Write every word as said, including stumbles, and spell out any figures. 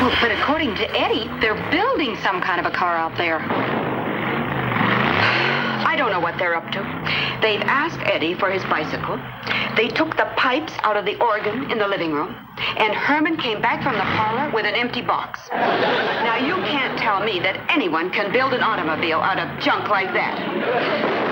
Oh, but according to Eddie, they're building some kind of a car out there. I don't know what they're up to. They've asked Eddie for his bicycle. They took the pipes out of the organ in the living room. And Herman came back from the parlor with an empty box. Now, you can't tell me that anyone can build an automobile out of junk like that.